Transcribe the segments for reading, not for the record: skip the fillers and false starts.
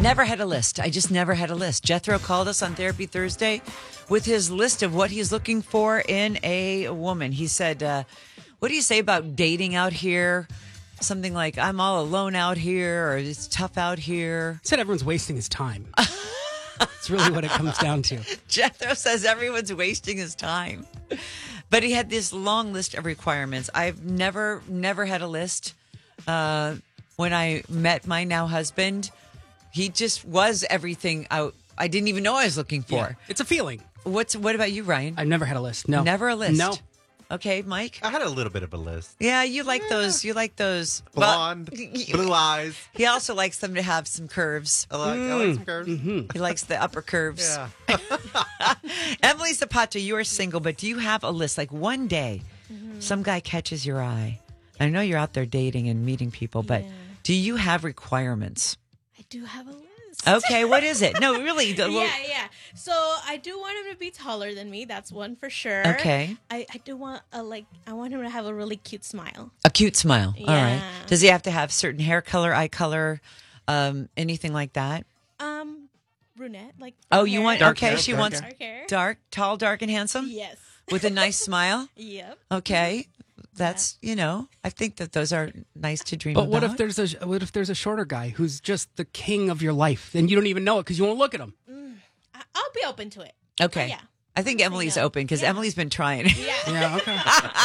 Never had a list. I just never had a list. Jethro called us on Therapy Thursday with his list of what he's looking for in a woman. He said, what do you say about dating out here? Something like, I'm all alone out here, or it's tough out here. He said everyone's wasting his time. That's really what it comes down to. Jethro says everyone's wasting his time. But he had this long list of requirements. I've never had a list. When I met my now husband, he just was everything I didn't even know I was looking for. Yeah, it's a feeling. What about you, Ryan? I've never had a list. No. Never a list? No. Okay, Mike? I had a little bit of a list. Yeah, you like those. You like those. Blonde, blue eyes. He also likes them to have some curves. I like some curves. He likes the upper curves. Yeah. Emily Zapata, you are single, but do you have a list? Like one day, some guy catches your eye. I know you're out there dating and meeting people, but do you have requirements? I do have a list. Okay, what is it? No, really. Yeah. So I do want him to be taller than me. That's one for sure. Okay. I do want I want him to have a really cute smile. A cute smile. All right. Yeah. Does he have to have certain hair color, eye color, anything like that? Brunette, like Oh, you hair. want? Dark Okay, hair, she dark wants hair. dark, tall, dark, and handsome. Yes. With a nice smile. Yep. Okay, that's I think that those are nice to dream But about. what if there's a shorter guy who's just the king of your life and you don't even know it because you won't look at him? I'll be open to it. Okay. Yeah. I think Emily's no. open because Yeah. Emily's been trying. Yeah. Yeah. Okay.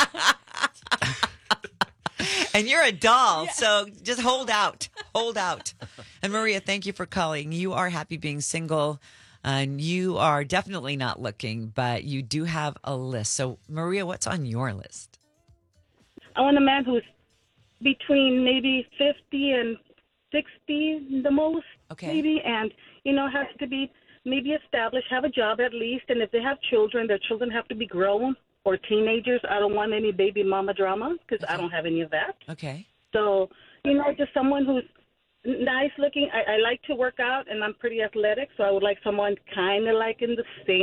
And you're a doll, so just hold out. Hold out. And Maria, thank you for calling. You are happy being single, and you are definitely not looking, but you do have a list. So, Maria, what's on your list? I want a man who's between maybe 50 and 60 the most, Okay. maybe, and, has to be maybe established, have a job at least, and if they have children, their children have to be grown or teenagers. I don't want any baby mama drama because I don't have any of that. Okay. So, just someone who's nice looking. I like to work out, and I'm pretty athletic, so I would like someone kind of like in the same